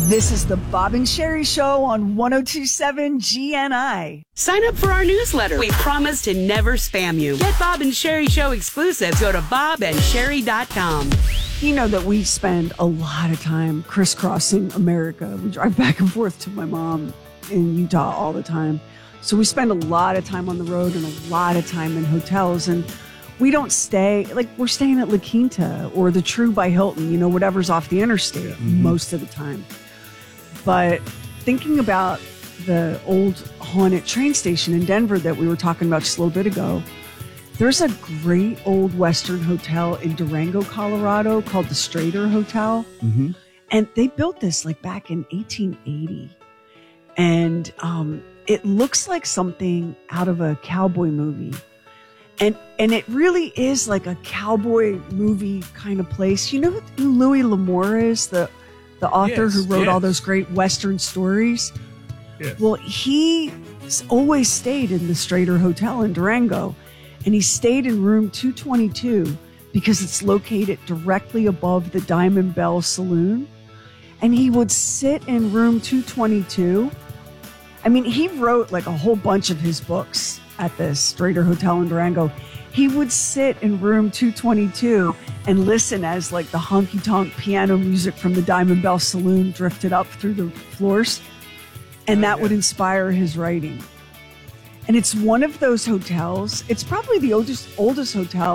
This is the Bob and Sherry Show on 102.7 GNI. Sign up for our newsletter. We promise to never spam you. Get Bob and Sherry Show exclusives. Go to bobandsherry.com. You know that we spend a lot of time crisscrossing America. We drive back and forth to my mom in Utah all the time. So we spend a lot of time on the road and a lot of time in hotels. And we don't stay, like we're staying at La Quinta or the True by Hilton, you know, whatever's off the interstate most of the time. But thinking about the old haunted train station in Denver that we were talking about just a little bit ago, there's a great old Western hotel in Durango, Colorado called the Strater Hotel. Mm-hmm. And they built this like back in 1880. And it looks like something out of a cowboy movie. And it really is like a cowboy movie kind of place. You know who Louis L'Amour is, the author who wrote all those great Western stories? Yes. Well, he always stayed in the Strater Hotel in Durango. And he stayed in room 222 because it's located directly above the Diamond Bell Saloon. And he would sit in room 222. I mean, he wrote like a whole bunch of his books at the Strater Hotel in Durango. He would sit in room 222 and listen as like the honky-tonk piano music from the Diamond Bell Saloon drifted up through the floors. And that would inspire his writing. And it's one of those hotels. It's probably the oldest hotel